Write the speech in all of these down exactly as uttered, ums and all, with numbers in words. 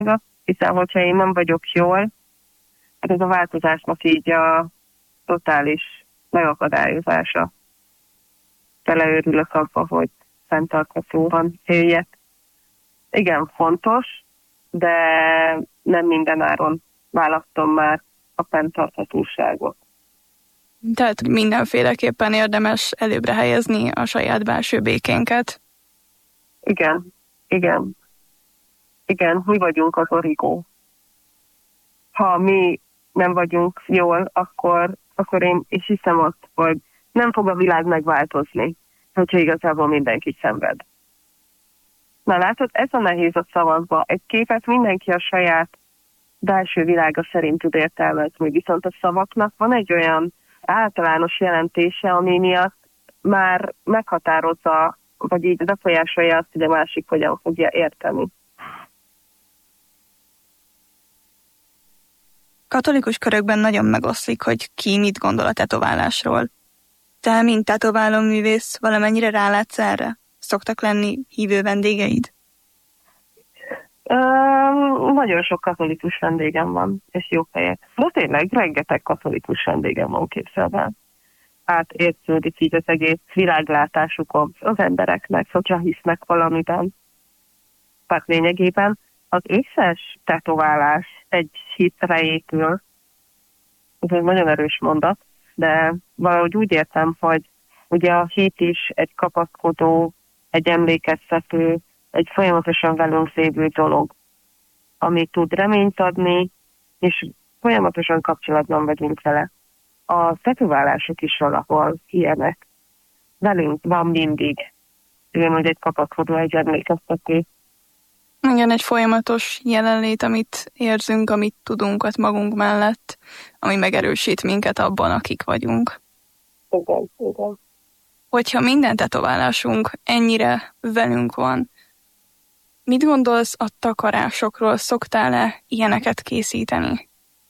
hiszen hogyha én nem vagyok jól, ez a változásnak így a totális megakadályozása. Beleőrülök abba, hogy fenntarthatóan éljek. Igen, fontos, de nem minden áron választom már a fenntarthatóságot. Tehát mindenféleképpen érdemes előbbre helyezni a saját belső békénket. Igen, igen. Igen, mi vagyunk az origó. Ha mi nem vagyunk jól, akkor, akkor én is hiszem azt, hogy nem fog a világ megváltozni, hogyha igazából mindenki szenved. Na látod, ez a nehéz a szavakba. Egy képet mindenki a saját belső világa szerint tud értelmezni, viszont a szavaknak van egy olyan általános jelentése, ami miatt már meghatározza, vagy így befolyásolja azt, hogy a másik hogyan fogja érteni. Katolikus körökben nagyon megoszlik, hogy ki mit gondol a tetoválásról. Te, mint tetoválóművész, valamennyire rálátsz erre? Szoktak lenni hívő vendégeid? Um, nagyon sok katolikus vendégem van, és jó fejek. De tényleg, rengeteg katolikus vendégem van, képzelve. Átérződik így az egész világlátásukon az embereknek, hogyha hisznek valamiben. Tehát lényegében az összes tetoválás egy hitre épül. Ez egy nagyon erős mondat, de valahogy úgy értem, hogy ugye a hit is egy kapaszkodó, egy emlékeztető, egy folyamatosan velünk lévő dolog, ami tud reményt adni, és folyamatosan kapcsolatban vagyunk vele. A tetoválások is valahol ilyenek. Velünk van mindig. Igen, hogy egy kapaszkodó, egy emlékeztető. Igen, egy folyamatos jelenlét, amit érzünk, amit tudunk ott magunk mellett, ami megerősít minket abban, akik vagyunk. Igen, igen. Hogyha minden tetoválásunk ennyire velünk van, mit gondolsz a takarásokról? Szoktál-e ilyeneket készíteni?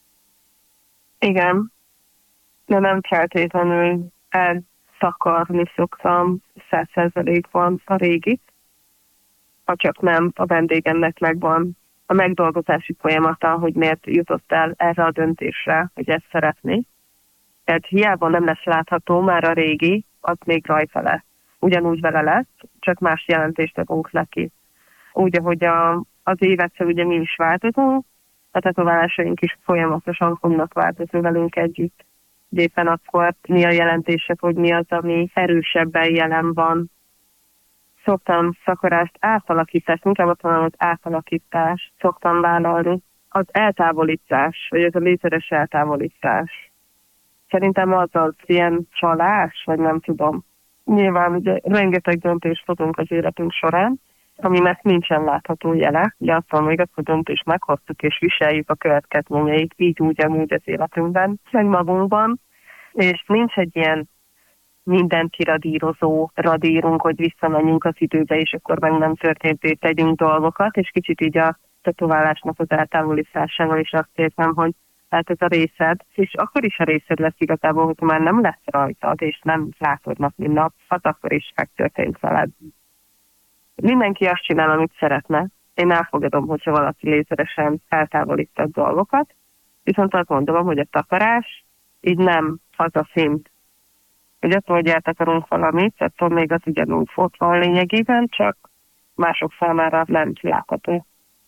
Igen, de nem feltétlenül eltakarni szoktam száz százalékban a régit, ha csak nem a vendégemnek megvan a megdolgozási folyamata, hogy miért jutott el erre a döntésre, hogy ezt szeretné. Tehát hiába nem lesz látható már a régi, az még rajta lesz. Ugyanúgy vele lesz, csak más jelentést adunk neki. Úgy, ahogy a, az évekkel ugye mi is változunk, a tetoválásaink is folyamatosan fognak változni velünk együtt. De éppen akkor mi a jelentések, hogy mi az, ami erősebben jelen van. Szoktam szakarást átalakítást, inkább azt mondom, az átalakítást szoktam vállalni. Az eltávolítás, vagy ez a léteres eltávolítás. Szerintem az az ilyen csalás, vagy nem tudom. Nyilván ugye rengeteg döntést hozunk az életünk során, aminek nincsen látható jele. Ugye attól még azt a döntést meghoztuk, és viseljük a következményeit így úgy amúgy az életünkben, meg magunkban. És nincs egy ilyen mindent kiradírozó radírunk, hogy visszamenjünk az időbe, és akkor meg nem történt, tegyünk dolgokat, és kicsit így a tetoválásnak az eltávolításával is azt értem, hogy hát ez a részed, és akkor is a részed lesz igazából, hogy már nem lesz rajtad, és nem látod nap, mint nap, hát akkor is megtörtént veled. Mindenki azt csinál, amit szeretne. Én elfogadom, hogyha valaki lézeresen eltávolített dolgokat, viszont azt mondom, hogy a takarás így nem az a szint, hogy attól, hogy eltakarunk valamit, attól még az ugyanúgy ott van lényegében, csak mások számára nem látható.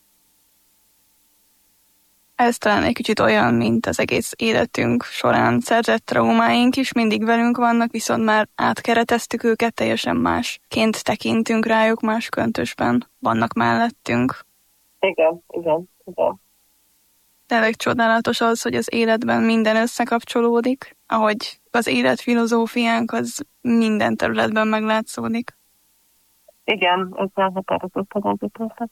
Ez talán egy kicsit olyan, mint az egész életünk során szerzett traumáink is mindig velünk vannak, viszont már átkereteztük őket, teljesen másként tekintünk rájuk, más köntösben vannak mellettünk. Igen, igen, igen. Tényleg csodálatos az, hogy az életben minden összekapcsolódik, ahogy az életfilozófiánk az minden területben meglátszódik. Igen, ezzel határozottan egyetértek.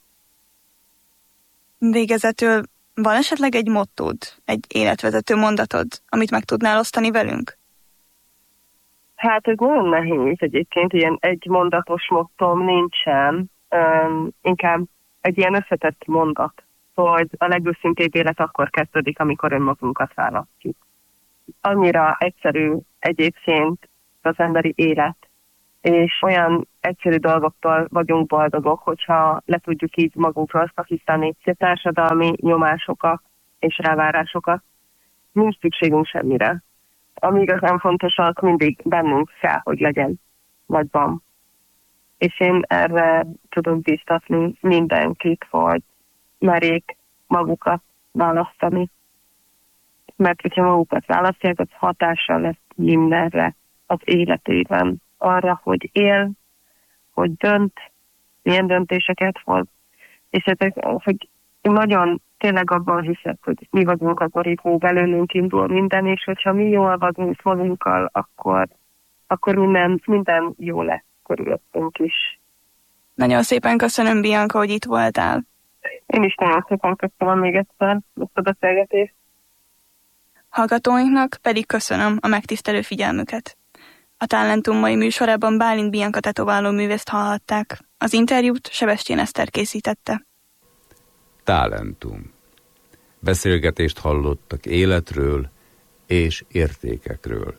Végezetül van esetleg egy mottód, egy életvezető mondatod, amit meg tudnál osztani velünk? Hát ez nagyon nehéz egyébként, ilyen egy mondatos mottóm nincsen, um, inkább egy ilyen összetett mondat, hogy a legőszintébb élet akkor kezdődik, amikor önmagunkat választjuk. Annyira egyszerű egyébként az emberi élet, és olyan egyszerű dolgoktól vagyunk boldogok, hogyha le tudjuk így magunkról szakítani a társadalmi nyomásokat és rávárásokat. Nincs szükségünk semmire. Ami igazán fontosak, mindig bennünk kell, hogy legyen nagyban. És én erre tudok biztatni mindenkit, hogy merjék magukat választani. Mert hogyha magukat választják, az hatással lesz mindenre az életében. Arra, hogy él, hogy dönt, milyen döntéseket hoz. És ezek, hogy nagyon tényleg abban hiszek, hogy mi vagyunk az origó, belőlünk indul minden, és hogyha mi jól vagyunk magunkkal, akkor, akkor minden, minden jó lesz körülöttünk is. Nagyon szépen köszönöm, Bianca, hogy itt voltál. Én is nagyon szépen köszönöm még egyszer ezt a beszélgetést. Hallgatóinknak pedig köszönöm a megtisztelő figyelmüket. A Talentum mai műsorában Bálint Bianca tetováló művészt hallhatták. Az interjút Sebestyén Eszter készítette. Talentum. Beszélgetést hallottak életről és értékekről.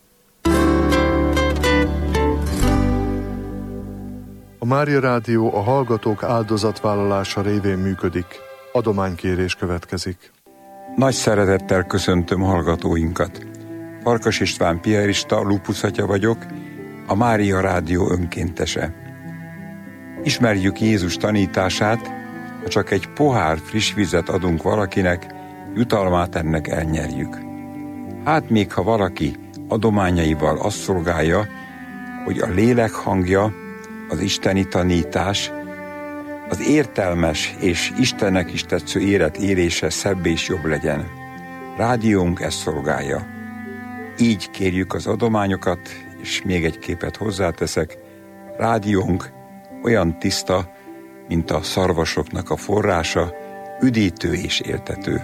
A Mária Rádió a hallgatók áldozatvállalása révén működik. Adománykérés következik. Nagy szeretettel köszöntöm hallgatóinkat. Farkas István piarista, Lupus atya vagyok, a Mária Rádió önkéntese. Ismerjük Jézus tanítását, ha csak egy pohár friss vizet adunk valakinek, jutalmát ennek elnyerjük. Hát még ha valaki adományaival azt szolgálja, hogy a lélek hangja, az isteni tanítás, az értelmes és Istennek is tetsző élet élése szebb és jobb legyen. Rádiónk ezt szolgálja. Így kérjük az adományokat, és még egy képet hozzáteszek, rádiónk olyan tiszta, mint a szarvasoknak a forrása, üdítő és éltető.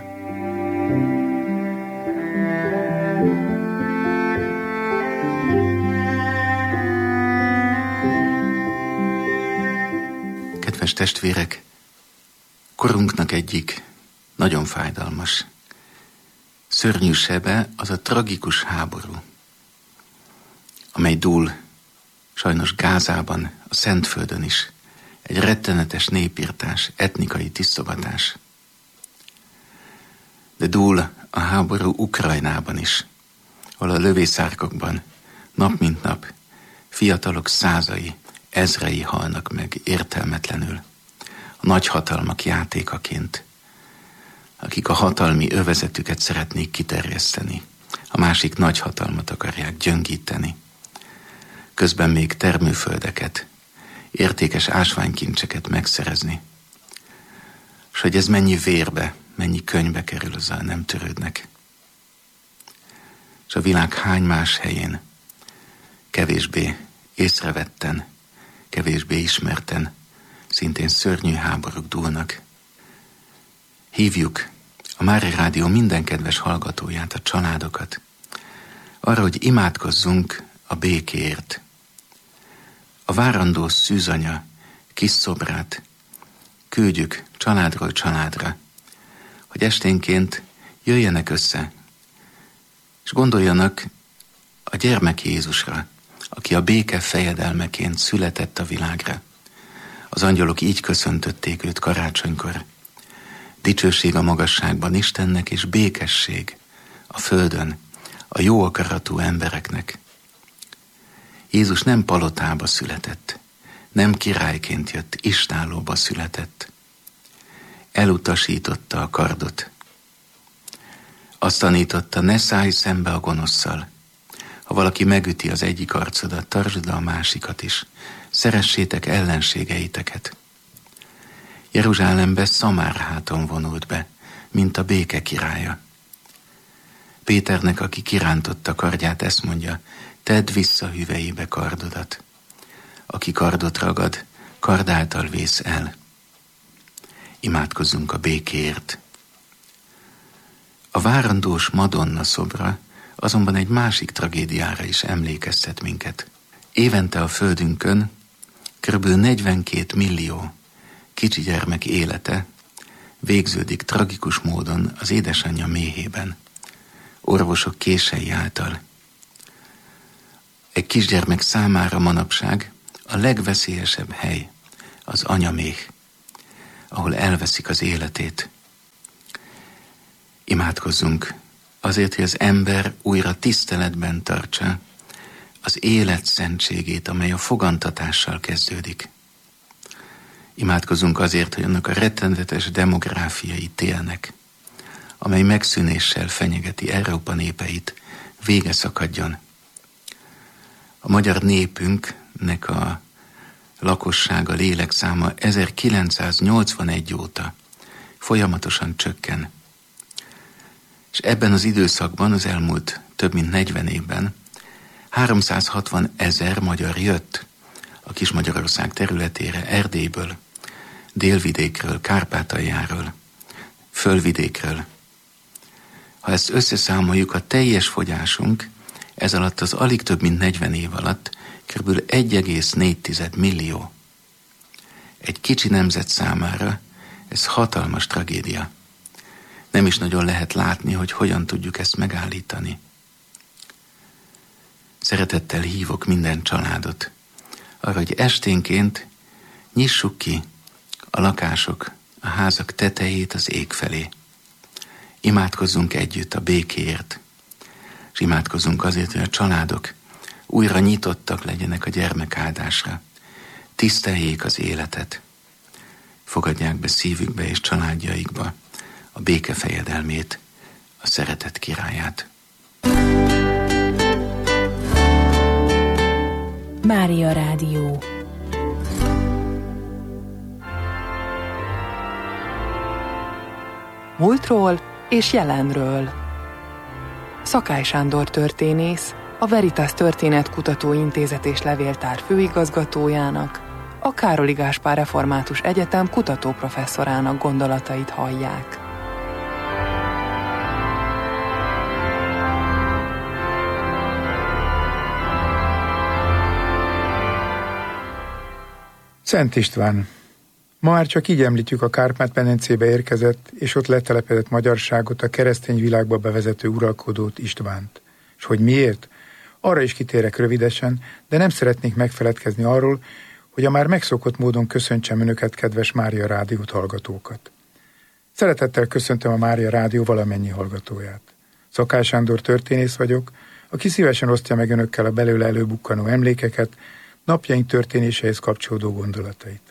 Kedves testvérek, korunknak egyik nagyon fájdalmas, szörnyű sebe az a tragikus háború, amely dúl sajnos Gázában, a Szentföldön is, egy rettenetes népirtás, etnikai tisztogatás. De dúl a háború Ukrajnában is, ahol a lövészárkokban nap mint nap fiatalok százai, ezrei halnak meg értelmetlenül, a nagyhatalmak játékaként, akik a hatalmi övezetüket szeretnék kiterjeszteni, a másik nagyhatalmat akarják gyöngíteni. Közben még termőföldeket, értékes ásványkincseket megszerezni. És hogy ez mennyi vérbe, mennyi könyvbe kerül, azzal nem törődnek. És a világ hány más helyén kevésbé észrevetten, kevésbé ismerten, szintén szörnyű háborúk dúlnak. Hívjuk a Mária Rádió minden kedves hallgatóját, a családokat, arra, hogy imádkozzunk a békéért. A várandó szűzanya kis szobrát küldjük családról családra, hogy esténként jöjjenek össze, és gondoljanak a gyermek Jézusra, aki a béke fejedelmeként született a világra. Az angyalok így köszöntötték őt karácsonykor. Dicsőség a magasságban Istennek, és békesség a földön a jó akaratú embereknek. Jézus nem palotába született, nem királyként jött, istállóba született. Elutasította a kardot. Azt tanította, ne szállj szembe a gonoszszal. Ha valaki megüti az egyik arcodat, tartsd a másikat is. Szeressétek ellenségeiteket. Jeruzsálembe Szamárháton vonult be, mint a béke királya. Péternek, aki kirántotta kardját, ezt mondja, tedd vissza hüvelyébe kardodat. Aki kardot ragad, kard által vész el. Imádkozzunk a békéért. A várandós Madonna szobra azonban egy másik tragédiára is emlékeztet minket. Évente a földünkön körülbelül negyvenkét millió kicsi gyermek élete végződik tragikus módon az édesanyja méhében, orvosok kései által. Egy kisgyermek számára manapság a legveszélyesebb hely az anyaméh, ahol elveszik az életét. Imádkozzunk azért, hogy az ember újra tiszteletben tartsa az élet szentségét, amely a fogantatással kezdődik. Imádkozunk azért, hogy annak a rettenetes demográfiai télnek, amely megszűnéssel fenyegeti Európa népeit, vége szakadjon. A magyar népünknek a lakossága, lélekszáma ezerkilencszáznyolcvanegy óta folyamatosan csökken. És ebben az időszakban, az elmúlt több mint negyven évben háromszázhatvan ezer magyar jött a Kis-Magyarország területére, Erdélyből, Délvidékről, Kárpátaljáról, Fölvidékről. Ha ezt összeszámoljuk, a teljes fogyásunk ez alatt az alig több mint negyven év alatt kb. egy egész négy millió. Egy kicsi nemzet számára ez hatalmas tragédia. Nem is nagyon lehet látni, hogy hogyan tudjuk ezt megállítani. Szeretettel hívok minden családot arra, hogy esténként nyissuk ki a lakások, a házak tetejét az ég felé. Imádkozzunk együtt a békéért, és imádkozzunk azért, hogy a családok újra nyitottak legyenek a gyermekáldásra. Tiszteljék az életet. Fogadják be szívükbe és családjaikba a béke fejedelmét, a szeretet királyát. Mária Rádió. Múltról és jelenről. Szakály Sándor történész, a Veritas Történetkutató Intézet és Levéltár főigazgatójának, a Károli Gáspár Református Egyetem kutatóprofesszorának gondolatait hallják. Szent István. Ma már csak így említjük a Kárpát-medencébe érkezett és ott letelepedett magyarságot, a keresztény világba bevezető uralkodót, Istvánt. És hogy miért? Arra is kitérek rövidesen, de nem szeretnék megfeledkezni arról, hogy a már megszokott módon köszöntsem önöket, kedves Mária Rádiót hallgatókat. Szeretettel köszöntöm a Mária Rádió valamennyi hallgatóját. Szakály Sándor történész vagyok, aki szívesen osztja meg önökkel a belőle előbukkanó emlékeket, napjaink történéséhez kapcsolódó gondolatait.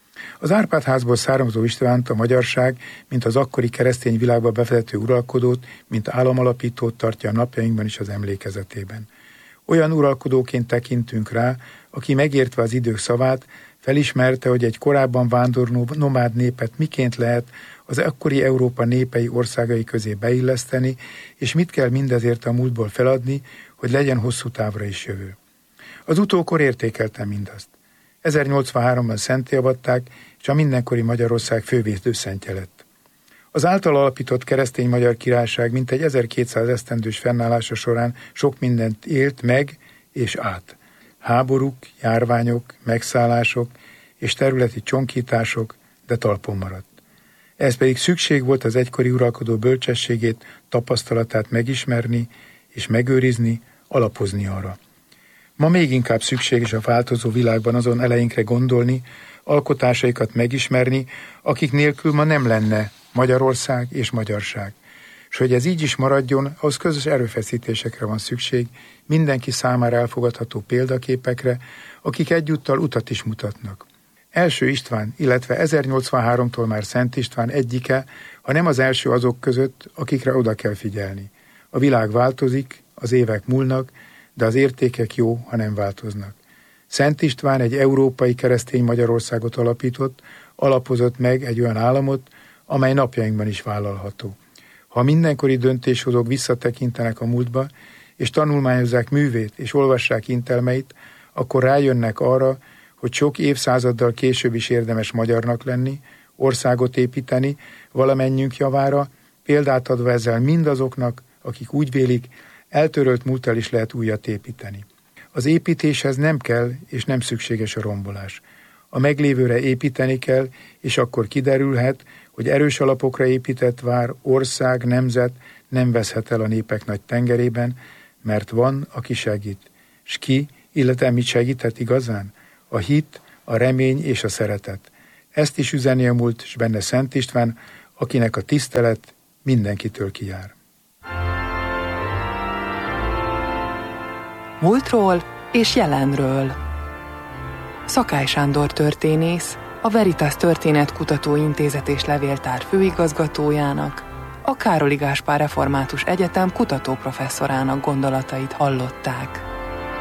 Az Árpád-házból származó Istvánt a magyarság, mint az akkori keresztény világba bevezető uralkodót, mint államalapítót tartja a napjainkban is az emlékezetében. Olyan uralkodóként tekintünk rá, aki megértve az idők szavát, felismerte, hogy egy korábban vándorló nomád népet miként lehet az akkori Európa népei országai közé beilleszteni, és mit kell mindezért a múltból feladni, hogy legyen hosszú távra is jövő. Az utókor értékelte mindazt. ezernyolcvanháromban szentté avatták, és a mindenkori Magyarország fővédőszentje lett. Az által alapított keresztény magyar királyság mintegy ezerkétszáz esztendős fennállása során sok mindent élt meg és át. Háborúk, járványok, megszállások és területi csonkítások, de talpon maradt. Ez pedig szükség volt az egykori uralkodó bölcsességét, tapasztalatát megismerni és megőrizni, alapozni arra. Ma még inkább szükséges a változó világban azon eleinkre gondolni, alkotásaikat megismerni, akik nélkül ma nem lenne Magyarország és magyarság. És hogy ez így is maradjon, ahhoz közös erőfeszítésekre van szükség, mindenki számára elfogadható példaképekre, akik egyúttal utat is mutatnak. Első István, illetve ezernyolcvanháromtól már Szent István egyike, ha nem az első azok között, akikre oda kell figyelni. A világ változik, az évek múlnak, de az értékek jó, ha nem változnak. Szent István egy európai keresztény Magyarországot alapított, alapozott meg egy olyan államot, amely napjainkban is vállalható. Ha mindenkori döntéshozók visszatekintenek a múltba, és tanulmányozzák művét, és olvassák intelmeit, akkor rájönnek arra, hogy sok évszázaddal később is érdemes magyarnak lenni, országot építeni, valamennyünk javára, példát adva ezzel mindazoknak, akik úgy vélik, eltörölt múlttal is lehet újat építeni. Az építéshez nem kell és nem szükséges a rombolás. A meglévőre építeni kell, és akkor kiderülhet, hogy erős alapokra épített vár, ország, nemzet nem veszhet el a népek nagy tengerében, mert van, aki segít. S ki, illetve mit segíthet igazán? a hit, a remény és a szeretet. Ezt is üzeni a múlt, és benne Szent István, akinek a tisztelet mindenkitől kijár. Múltról és jelenről. Szakály Sándor történész, a Veritas Történetkutató Intézet és Levéltár főigazgatójának, a Károli Gáspár Református Egyetem kutatóprofesszorának gondolatait hallották.